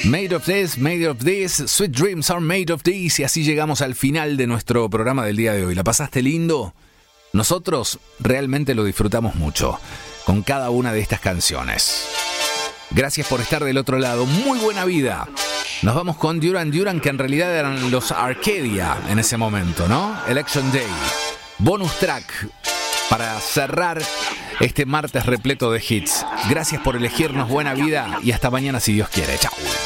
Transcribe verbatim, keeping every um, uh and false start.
Made of this, made of this, sweet dreams are made of this. Y así llegamos al final de nuestro programa del día de hoy. ¿La pasaste lindo? Nosotros realmente lo disfrutamos mucho con cada una de estas canciones. Gracias por estar del otro lado. Muy buena vida. Nos vamos con Duran Duran, que en realidad eran los Arcadia en ese momento, ¿no? Election Day. Bonus track para cerrar este martes repleto de hits. Gracias por elegirnos. Buena vida y hasta mañana si Dios quiere. Chao.